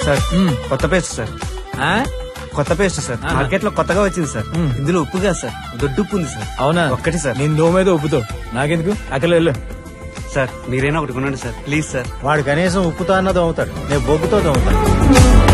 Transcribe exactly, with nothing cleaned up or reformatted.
Sir కొత్త paste sir. కొత్త paste sir, market లో కొత్తగా వచ్చింది సార్. ఇందులో ఉప్పు కాదు సార్, దొడ్డు ఉప్పు ఉంది సార్. అవునా? ఒక్కటి సార్. నేను దోమేదో ఉప్పుతో నాకెందుకు, అక్కడ వెళ్ళు సార్. మీరైనా ఒకటి కొనండి సార్ ప్లీజ్ సార్. వాడు కనీసం ఉప్పుతో అన్నది అవుతాడు, నేను బొగ్గుతో అవుతాను.